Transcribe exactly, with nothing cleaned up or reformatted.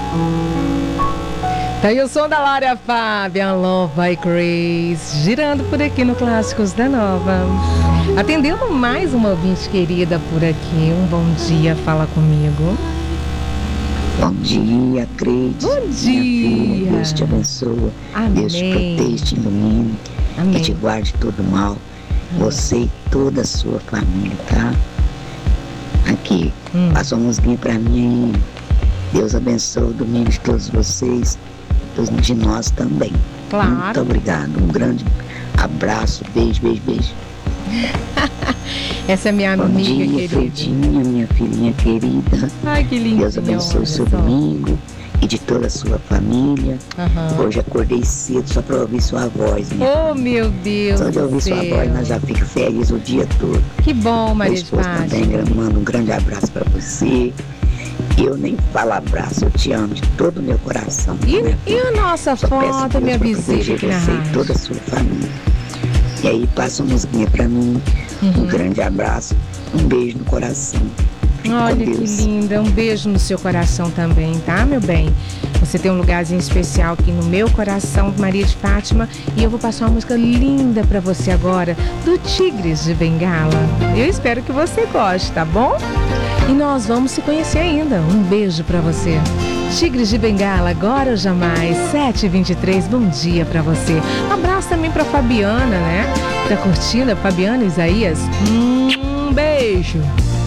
Tá aí o som da Lara Fabian, Love by Grace, girando por aqui no Clássicos da Nova. Atendendo mais uma ouvinte querida por aqui. Um bom dia, fala comigo. Bom dia, Cleide. Bom dia. Filha, Deus te abençoe. Amém. Deus te proteja, te ilumine. Amém. Que te guarde todo mal. Amém. Você e toda a sua família, tá? Aqui, hum. passa uma musiquinha pra mim aí. Deus abençoe o domingo de todos vocês. De nós também. Claro. Muito obrigado. Um grande abraço. Beijo, beijo, beijo. Essa é minha Bom amiga dia, querida. Fredinha, minha filhinha querida. Ai, que lindo. Deus abençoe o seu domingo e de toda a sua família. Uhum. Hoje acordei cedo só para ouvir sua voz. Oh, meu Deus. Só de ouvir sua voz, nós já fico feliz o dia todo. Que bom, Maria de Fátima. Também mando um grande abraço para você. Eu nem falo abraço, eu te amo de todo o meu coração. E, e a nossa Só foto, minha visita aqui na você rádio. E toda a sua família. E aí passa uma musiquinha pra mim. Uhum. Um grande abraço, um beijo no coração. Fique Olha que linda, um beijo no seu coração também, tá, meu bem? Você tem um lugarzinho especial aqui no meu coração, Maria de Fátima, e eu vou passar uma música linda pra você agora, do Tigres de Bengala. Eu espero que você goste, tá bom? E nós vamos se conhecer ainda. Um beijo pra você. Tigres de Bengala, agora ou jamais, sete e vinte e três, bom dia pra você. Um abraço também pra Fabiana, né? Tá curtindo? Fabiana Isaías? Um beijo.